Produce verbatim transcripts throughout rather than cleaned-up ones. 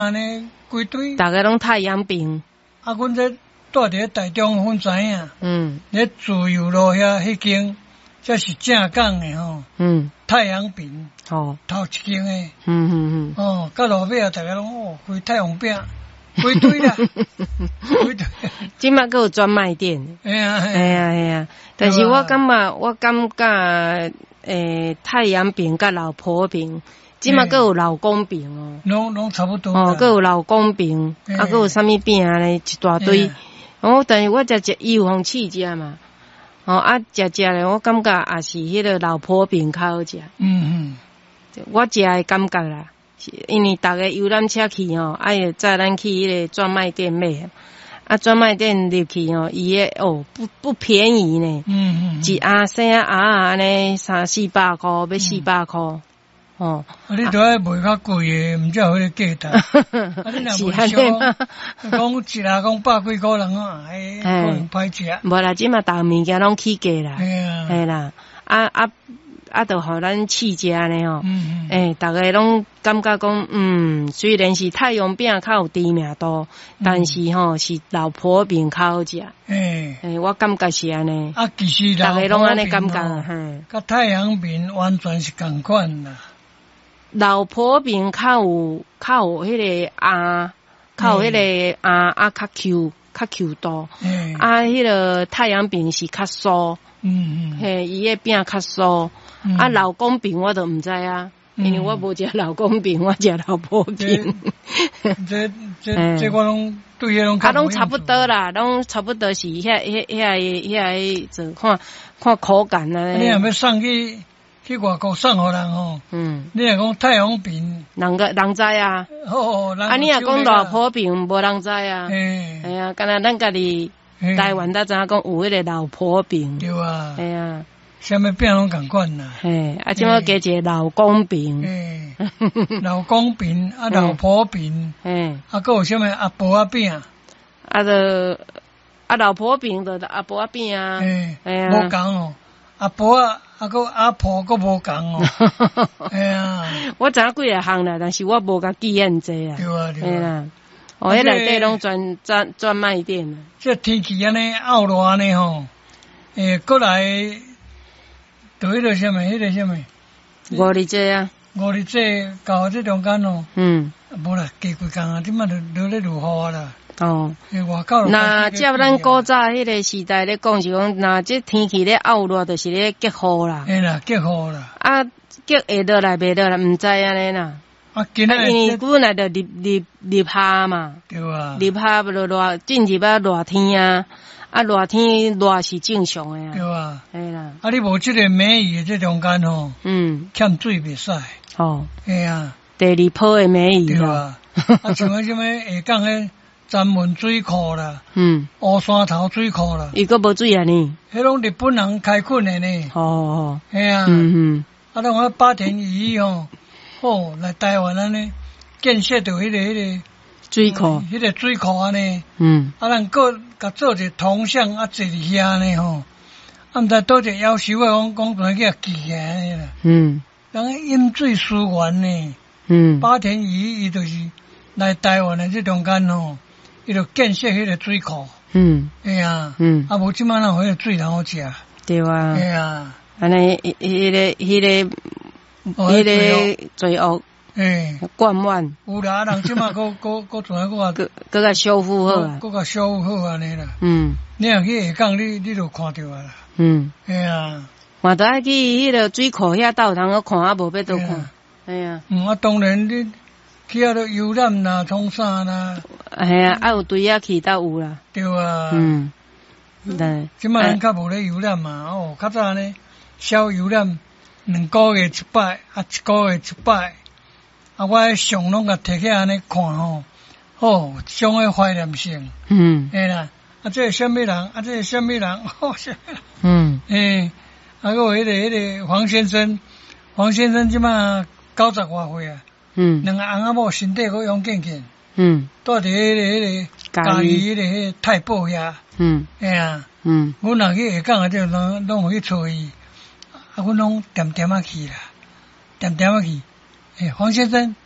安尼规堆， 大家拢太阳饼。 啊，阮这住伫台中，阮知影。嗯。咧自由路遐迄间，这是正港的吼。嗯。太阳饼。哦。头一间的。嗯嗯嗯。哦，到路尾啊，大家拢哦，开太阳饼，规堆啦。规堆。 即摆阁有专卖店。 哎呀哎呀哎呀！但是我感觉，我感觉，诶，太阳饼甲老婆饼。即马阁有老公饼哦， 拢拢差不多哦，阁有老公饼，啊，阁有啥物饼咧，一大堆。哦，但是我食食伊有风气食嘛，哦啊，食食咧，我感觉也是迄个老婆饼较好食。嗯嗯，我食的感觉啦，因为逐个游览车去吼，啊，会载咱去迄个专卖店买，啊，专卖店入去吼，伊个哦不不便宜呢，嗯嗯，一盒生啊盒安尼三四百箍，要四百箍。哦， 啊！你都爱卖较贵诶，毋才有迄个价值。啊，你若卖少，讲一下讲百几箍人啊，哎，可能歹食。 无啦，即马逐物件拢起价啦，系啦，啊啊啊，就互咱试食呢吼。嗯嗯。诶，逐个拢感觉讲，嗯，虽然是太阳饼较有知名度，但是吼是老婆饼较好食。诶诶，我感觉是安尼。 啊，其实逐个拢安尼感觉， 嘿，甲太阳饼完全是共款啦。 老婆饼较有较有迄个啊，较有迄个啊啊较 Q 较 Q 度，啊，迄个太阳饼是较酥，嗯嗯，嘿，伊个饼较酥，啊，老公饼我都毋知啊，因为我无食老公饼，我食老婆饼。 这这这我拢对迄拢啊，拢差不多啦，拢差不多是遐遐遐遐就看看口感啊。 你若要送去？去外国送互人吼，嗯，你若讲太阳饼， 人个人知啊，哦，啊，你若讲老婆饼，无人知啊，哎呀，敢若咱家己台湾才知影讲有迄个老婆饼， 对啊， 哎呀， 啥物饼拢共款啦， 嘿，啊，即摆加一个老公饼， 哎，老公饼啊，老婆饼，哎，啊，搁有啥物阿婆仔饼， 啊，就啊，老婆饼就阿婆仔饼啊， 哎呀，无共哦，阿婆仔。啊，个阿婆个无共哦，哎呀， 我知影几个项啦，但是我无甲记遐济啊。 对啊，对啊。 哦，迄内底拢专专专卖店啊。 这天气安尼恶热呢吼，诶，过来，就迄个啥物，迄个啥物， 五日节啊。 五日节到这中间哦，嗯，无啦，加几工啊，即马就落咧落雨啊啦。哦， 那照咱古早迄个时代咧讲，是讲，那这天气咧恶热，就是咧结雨啦。 嘿啦，结雨啦。 啊，结会落来袂落来，毋知安尼啦。啊，因为本来就入入入夏嘛。 对啊。 入夏就热，进入啊热天啊，啊热天热是正常诶啊。 对啊。 嘿啦。 啊，你无即个梅雨这中间吼，嗯，欠水袂使。哦。嘿啊。 第二波诶梅雨。 对啊。啊，像个什么下港诶。三门水库啦，嗯，乌山头水库啦， 伊个无水啊呢？ 迄拢日本人开垦的呢。哦哦，系啊，嗯嗯，啊，拢我八田鱼吼，哦，来台湾安尼建设着迄个迄个水库， 迄个水库安尼，嗯，啊，咱个甲做者铜像啊，坐伫遐呢吼，啊，毋知倒一夭寿啊，讲讲转去啊记起来啦，嗯，人饮水思源呢，嗯，八田鱼伊就是来台湾的这中间吼。伊就建设迄个水库，嗯，哎啊，嗯，啊无即摆哪有迄个水通好食， 对啊， 哎啊， 安尼迄个迄个迄个罪恶，哎，灌满， 有啦，人即摆搁搁搁怎个搁搁搁甲修复好啊， 搁甲修复好安尼啦，嗯，你若去下港，你你就看到啊啦，嗯，哎啊， 我都爱去迄个水库遐斗通个看，啊无要倒看，哎呀， 嗯，啊当然你。去遐都游览啦，创啥啦？ 系啊，啊有对啊去倒有啦。 对啊。嗯。对。即摆人较无咧游览嘛，哦，较早呢，小游览两个月一摆，啊一个月一摆，啊我上拢甲摕起安尼看吼，哦，种个怀念性。嗯。嘿啦，啊这是啥物人？啊这是啥物人？哦，啥物人？嗯。诶，啊个迄个迄个黄先生，黄先生即摆九十外岁啊。嗯，两个翁仔某身体阁勇健健，嗯，住伫迄个迄个嘉义迄个迄个太保遐，嗯，哎呀，嗯，阮若去下港啊，就拢拢有去找伊，啊，阮拢点点啊去啦，点点啊去，诶，黄先生，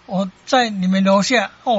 我在你们楼下哦。